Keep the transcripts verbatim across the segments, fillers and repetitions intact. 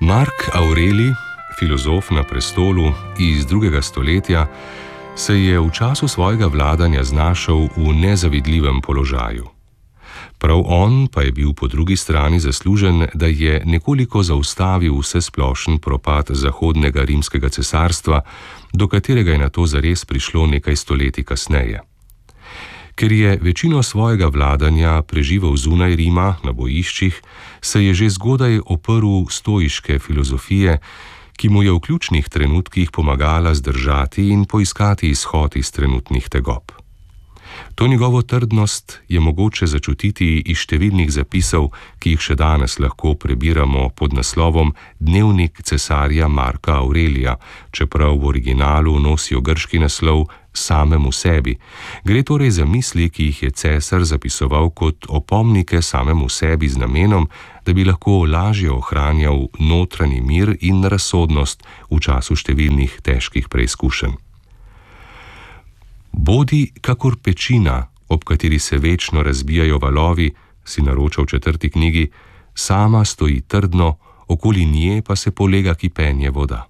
Mark Aurelij, filozof na prestolu iz drugega stoletja, se je v času svojega vladanja znašel v nezavidljivem položaju. Prav on pa je bil po drugi strani zaslužen, da je nekoliko zaustavil vsesplošen propad zahodnega rimskega cesarstva, do katerega je nato zares prišlo nekaj stoletij kasneje. Ker je večino svojega vladanja preživel zunaj Rima na bojiščih, se je že zgodaj oprl stoiške filozofije, ki mu je v ključnih trenutkih pomagala zdržati in poiskati izhod iz trenutnih tegob. To njegovo trdnost je mogoče začutiti iz številnih zapisov, ki jih še danes lahko prebiramo pod naslovom Dnevnik cesarja Marka Aurelija, čeprav v originalu nosijo grški naslov Samemu sebi. Gre torej za misli, ki jih je cesar zapisoval kot opomnike samemu sebi z namenom, da bi lahko lažje ohranjal notranji mir in razsodnost v času številnih težkih preizkušenj. Bodi kakor pečina, ob kateri se večno razbijajo valovi, si naročal v četrti knjigi, sama stoji trdno, okoli nje pa se polega kipenje voda.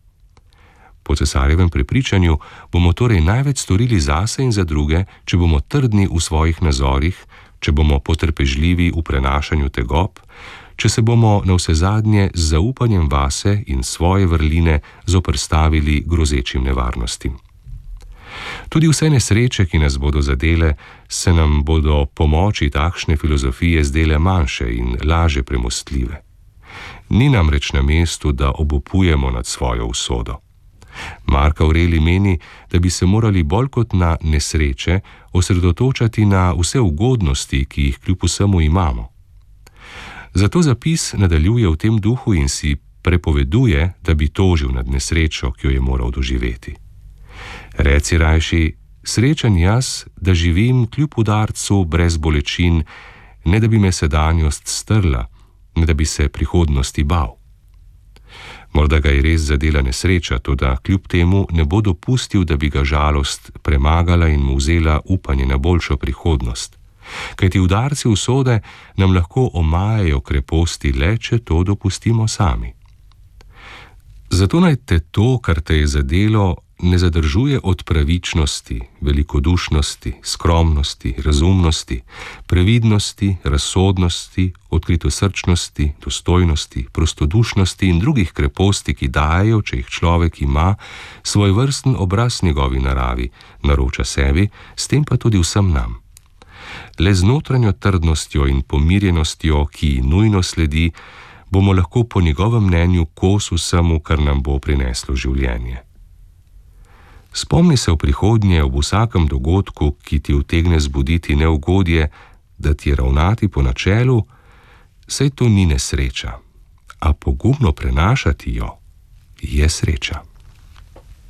Po cesarjevem prepričanju bomo torej največ storili zase in za druge, če bomo trdni v svojih nazorih, če bomo potrpežljivi v prenašanju tegob, če se bomo navsezadnje z zaupanjem vase in svoje vrline zoperstavili grozečim nevarnostim. Tudi vse nesreče, ki nas bodo zadele, se nam bodo po moči takšne filozofije zdele manjše in laže premostljive. Ni namreč na mestu, da obupujemo nad svojo usodo. Mark Aurelij meni, da bi se morali bolj kot na nesreče osredotočati na vse ugodnosti, ki jih kljub vsemu imamo. Zato zapis nadaljuje v tem duhu in si prepoveduje, da bi tožil nad nesrečo, ki jo je moral doživeti. Reci rajši, srečen jaz, da živim kljub udarcu brez bolečin, ne da bi me sedanjost strla, ne da bi se prihodnosti bal. Morda ga je res zadela nesreča, toda kljub temu ne bo dopustil, da bi ga žalost premagala in mu vzela upanje na boljšo prihodnost. Kajti udarci usode nam lahko omajajo kreposti le, če to dopustimo sami. Zato naj te to, kar te je zadelo, ne zadržuje od pravičnosti, velikodušnosti, skromnosti, razumnosti, previdnosti, razsodnosti, odkritosrčnosti, dostojnosti, prostodušnosti in drugih kreposti, ki dajejo, če jih človek ima, svojvrsten obraz njegovi naravi, naroča sebi, s tem pa tudi vsem nam. Le z notranjo trdnostjo in pomirjenostjo, ki nujno sledi, bomo lahko po njegovem mnenju kos vsemu, kar nam bo prineslo življenje. Spomni se v prihodnje ob vsakem dogodku, ki ti utegne zbuditi neugodje, da ti ravnati po načelu, saj to ni nesreča, a pogumno prenašati jo je sreča.